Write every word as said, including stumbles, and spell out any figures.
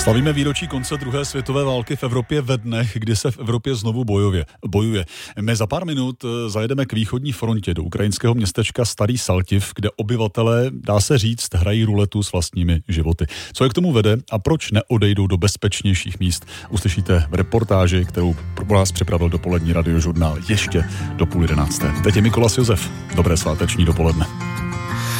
Slavíme výročí konce druhé světové války v Evropě ve dnech, kdy se v Evropě znovu bojově, bojuje. My za pár minut zajedeme k východní frontě do ukrajinského městečka Starý Saltiv, kde obyvatelé, dá se říct, hrají ruletu s vlastními životy. Co je k tomu vede a proč neodejdou do bezpečnějších míst, uslyšíte v reportáži, kterou pro vás připravil dopolední radiožurnál ještě do půl jedenácté. Teď je Mikolas Josef. Dobré sváteční dopoledne.